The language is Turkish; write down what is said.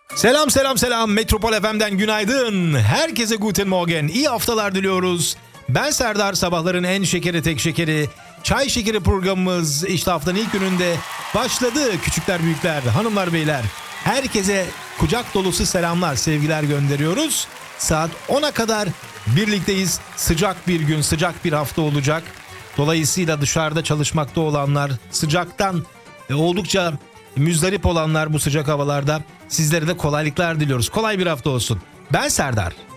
Selam selam selam Metropol FM'den günaydın. Herkese guten morgen. İyi haftalar diliyoruz. Ben Serdar, sabahların en şekeri tek şekeri. Çay şekeri programımız işte haftanın ilk gününde başladı. Küçükler büyükler, hanımlar beyler. Herkese kucak dolusu selamlar, sevgiler gönderiyoruz. Saat 10'a kadar birlikteyiz. Sıcak bir gün, sıcak bir hafta olacak. Dolayısıyla dışarıda çalışmakta olanlar, sıcaktan oldukça müzdarip olanlar bu sıcak havalarda sizlere de kolaylıklar diliyoruz. Kolay bir hafta olsun. Ben Serdar.